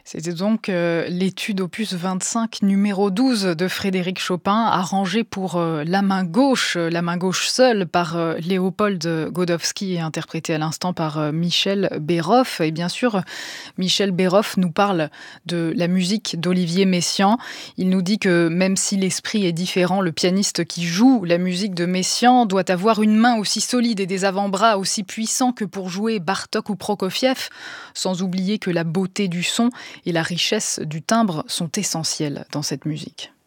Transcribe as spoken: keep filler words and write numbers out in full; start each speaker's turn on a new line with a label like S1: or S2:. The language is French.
S1: C'était donc euh, l'étude opus vingt-cinq numéro douze de Frédéric Chopin, arrangée pour euh, la main gauche, euh, la main gauche seule par euh, Léopold Godowski et interprétée à l'instant par euh, Michel Béroff. Et bien sûr, Michel Béroff nous parle de la musique d'Olivier Messiaen. Il nous dit que même si l'esprit est différent, le pianiste qui joue la musique de Messiaen doit avoir une main aussi solide et des avant-bras aussi puissants que pour jouer Bartók ou Prokofiev, sans oublier que la beauté du son et la richesse du timbre sont essentielles dans cette musique.